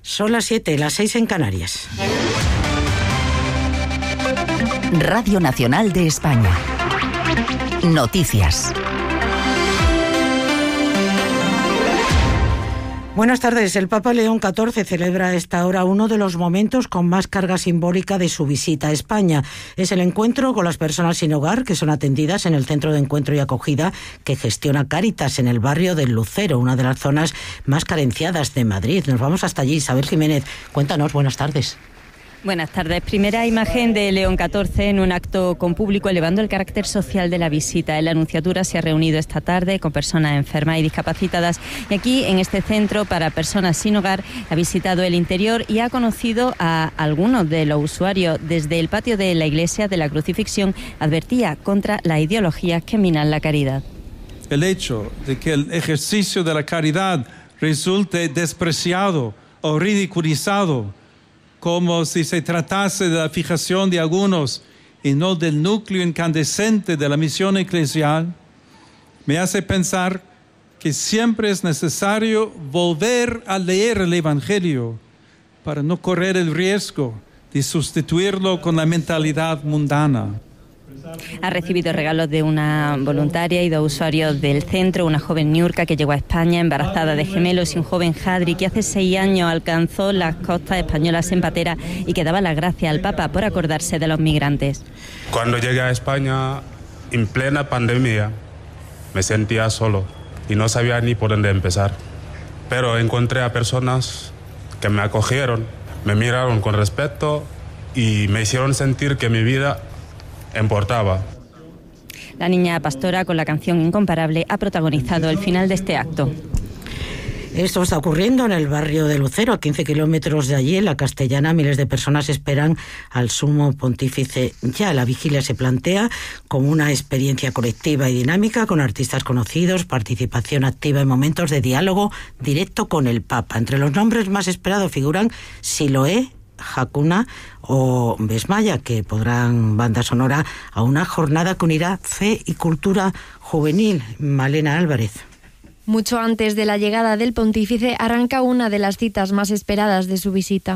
Son las 7, las 6 en Canarias. Radio Nacional de España. Noticias. Buenas tardes. El Papa León XIV celebra a esta hora uno de los momentos con más carga simbólica de su visita a España. Es el encuentro con las personas sin hogar que son atendidas en el Centro de Encuentro y Acogida que gestiona Cáritas en el barrio del Lucero, una de las zonas más carenciadas de Madrid. Nos vamos hasta allí. Isabel Jiménez, cuéntanos. Buenas tardes. Buenas tardes. Primera imagen de León XIV en un acto con público elevando el carácter social de la visita. La Nunciatura se ha reunido esta tarde con personas enfermas y discapacitadas y aquí en este centro para personas sin hogar ha visitado el interior y ha conocido a algunos de los usuarios. Desde el patio de la Iglesia de la Crucifixión advertía contra las ideologías que minan la caridad. El hecho de que el ejercicio de la caridad resulte despreciado o ridiculizado como si se tratase de la fijación de algunos y no del núcleo incandescente de la misión eclesial, me hace pensar que siempre es necesario volver a leer el Evangelio para no correr el riesgo de sustituirlo con la mentalidad mundana. Ha recibido regalos de una voluntaria y dos usuarios del centro, una joven Niurka que llegó a España embarazada de gemelos y un joven Jadri que hace 6 años alcanzó las costas españolas en patera y que daba las gracias al Papa por acordarse de los migrantes. Cuando llegué a España en plena pandemia me sentía solo y no sabía ni por dónde empezar, pero encontré a personas que me acogieron, me miraron con respeto y me hicieron sentir que mi vida importaba. La niña pastora con la canción Incomparable ha protagonizado el final de este acto. Esto está ocurriendo en el barrio de Lucero, a 15 kilómetros de allí, en la Castellana. Miles de personas esperan al Sumo Pontífice ya. La vigilia se plantea como una experiencia colectiva y dinámica, con artistas conocidos, participación activa en momentos de diálogo directo con el Papa. Entre los nombres más esperados figuran Siloé, Hakuna o Besmaya, que podrán banda sonora a una jornada que unirá fe y cultura juvenil. Malena Álvarez. Mucho antes de la llegada del pontífice arranca una de las citas más esperadas de su visita.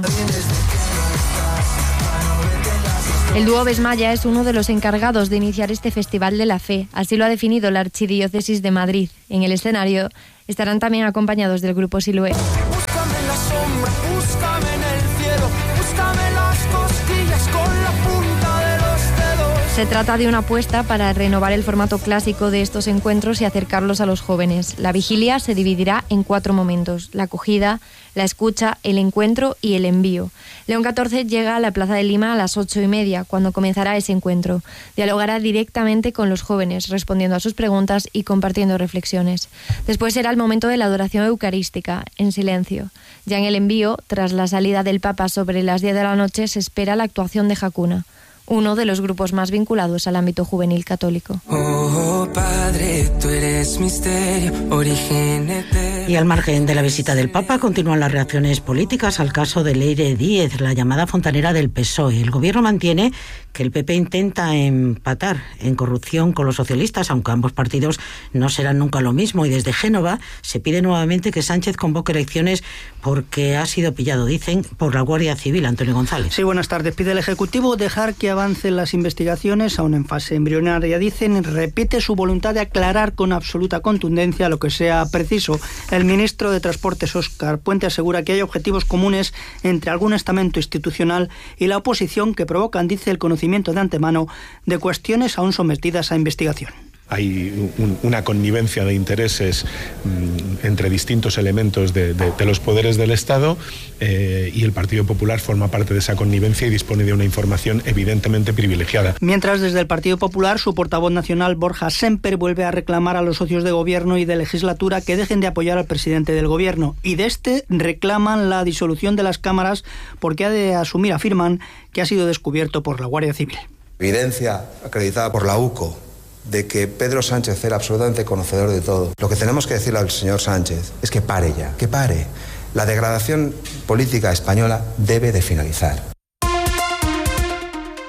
El dúo Besmaya es uno de los encargados de iniciar este Festival de la Fe, así lo ha definido la Archidiócesis de Madrid. En el escenario estarán también acompañados del grupo Siloé. Búscame en la sombra, búscame en el cielo, búscame las costillas con la punta de los dedos. Se trata de una apuesta para renovar el formato clásico de estos encuentros y acercarlos a los jóvenes. La vigilia se dividirá en 4 momentos: la acogida, la escucha, el encuentro y el envío. León XIV llega a la Plaza de Lima a las 8:30, cuando comenzará ese encuentro. Dialogará directamente con los jóvenes, respondiendo a sus preguntas y compartiendo reflexiones. Después será el momento de la adoración eucarística, en silencio. Ya en el envío, tras la salida del Papa sobre las 10 de la noche, se espera la actuación de Hakuna, uno de los grupos más vinculados al ámbito juvenil católico. Oh, Padre, tú eres misterio, origen eterno. Y al margen de la visita del Papa, continúan las reacciones políticas al caso de Leire Díez, la llamada fontanera del PSOE. El gobierno mantiene que el PP intenta empatar en corrupción con los socialistas, aunque ambos partidos no serán nunca lo mismo. Y desde Génova se pide nuevamente que Sánchez convoque elecciones porque ha sido pillado, dicen, por la Guardia Civil. Antonio González. Sí, buenas tardes. Pide el Ejecutivo dejar que avancen las investigaciones, aún en fase embrionaria, dicen. Repite su voluntad de aclarar con absoluta contundencia lo que sea preciso. El ministro de Transportes, Óscar Puente, asegura que hay objetivos comunes entre algún estamento institucional y la oposición que provocan, dice, el conocimiento de antemano de cuestiones aún sometidas a investigación. Hay una connivencia de intereses entre distintos elementos de los poderes del Estado y el Partido Popular forma parte de esa connivencia y dispone de una información evidentemente privilegiada. Mientras, desde el Partido Popular, su portavoz nacional, Borja Semper, vuelve a reclamar a los socios de gobierno y de legislatura que dejen de apoyar al presidente del gobierno. Y de este reclaman la disolución de las cámaras porque ha de asumir, afirman, que ha sido descubierto por la Guardia Civil. Evidencia acreditada por la UCO de que Pedro Sánchez era absolutamente conocedor de todo. Lo que tenemos que decirle al señor Sánchez es que pare ya, que pare. La degradación política española debe de finalizar.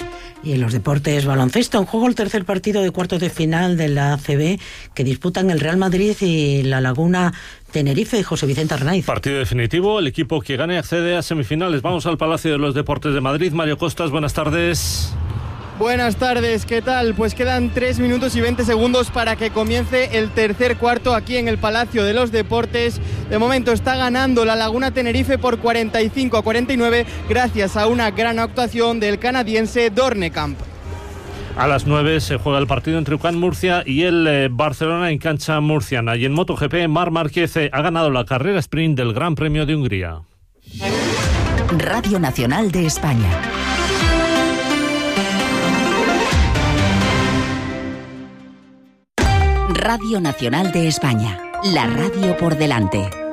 Y en los deportes, baloncesto, en juego el tercer partido de cuartos de final de la ACB que disputan el Real Madrid y la Laguna Tenerife. José Vicente Arnaiz. Partido definitivo, el equipo que gane accede a semifinales. Vamos al Palacio de los Deportes de Madrid. Mario Costas, buenas tardes. Buenas tardes, ¿qué tal? Pues quedan 3 minutos y 20 segundos para que comience el tercer cuarto aquí en el Palacio de los Deportes. De momento está ganando la Laguna Tenerife por 45-49 gracias a una gran actuación del canadiense Dornekamp. A las 9 se juega el partido entre UCAM Murcia y el Barcelona en cancha murciana. Y en MotoGP, Marc Márquez ha ganado la carrera sprint del Gran Premio de Hungría. Radio Nacional de España. Radio Nacional de España, la radio por delante.